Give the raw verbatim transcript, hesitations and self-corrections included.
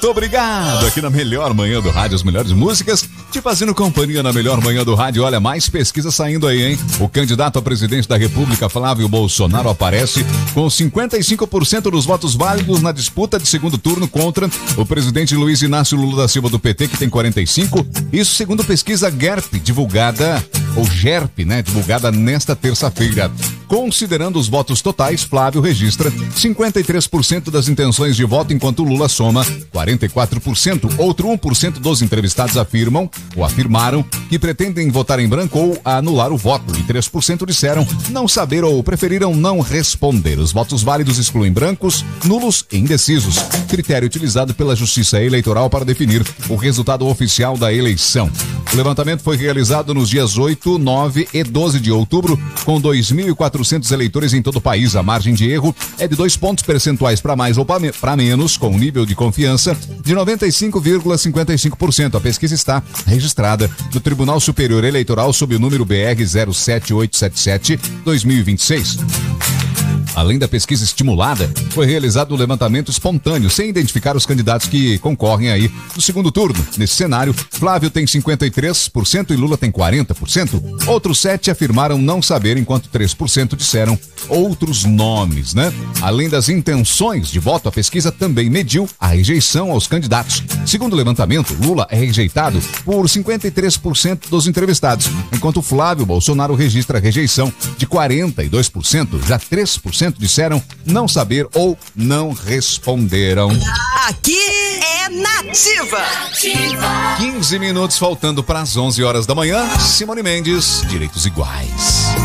Muito obrigado aqui na melhor manhã do rádio, as melhores músicas, te fazendo companhia na melhor manhã do rádio. Olha, mais pesquisa saindo aí, hein? O candidato a presidente da República, Flávio Bolsonaro, aparece com cinquenta e cinco por cento dos votos válidos na disputa de segundo turno contra o presidente Luiz Inácio Lula da Silva do P T, que tem quarenta e cinco. Isso segundo pesquisa G E R P, divulgada, ou G E R P, né? Divulgada nesta terça-feira. Considerando os votos totais, Flávio registra cinquenta e três por cento das intenções de voto, enquanto Lula soma quarenta e quatro por cento. Outro um por cento dos entrevistados afirmam ou afirmaram que pretendem votar em branco ou anular o voto, e três por cento disseram não saber ou preferiram não responder. Os votos válidos excluem brancos, nulos e indecisos, critério utilizado pela Justiça Eleitoral para definir o resultado oficial da eleição. O levantamento foi realizado nos dias oito, nove e doze de outubro, com dois mil e quatrocentos eleitores em todo o país. A margem de erro é de dois pontos percentuais para mais ou para menos, com um nível de confiança de noventa e cinco vírgula cinquenta e cinco por cento. A pesquisa está registrada no Tribunal Superior Eleitoral sob o número B R zero sete oito sete sete barra dois mil e vinte e seis. Além da pesquisa estimulada, foi realizado o levantamento espontâneo, sem identificar os candidatos que concorrem aí no segundo turno. Nesse cenário, Flávio tem cinquenta e três por cento e Lula tem quarenta por cento. Outros sete afirmaram não saber, enquanto três por cento disseram outros nomes, né? Além das intenções de voto, a pesquisa também mediu a rejeição aos candidatos. Segundo o levantamento, Lula é rejeitado por cinquenta e três por cento dos entrevistados, enquanto Flávio Bolsonaro registra rejeição de quarenta e dois por cento. Já três por cento disseram não saber ou não responderam. Aqui é Nativa. Nativa. quinze minutos faltando para as onze horas da manhã. Simone Mendes, Direitos Iguais.